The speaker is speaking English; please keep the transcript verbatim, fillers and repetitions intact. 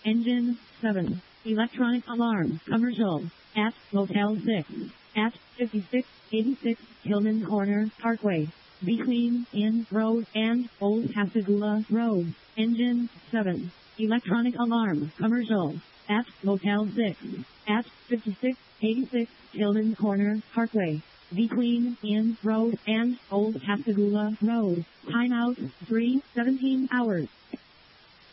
Engine seven. Electronic alarm. Commercial. At Motel six. At fifty-six eighty-six Hillman Corner Parkway. Between Inn Road and Old Pascagoula Road. Engine seven. Electronic alarm. Commercial. At Motel six. At fifty-six eighty-six Hillman Corner Parkway. Between Inn Road and Old Pascagoula Road. Timeout three seventeen hours.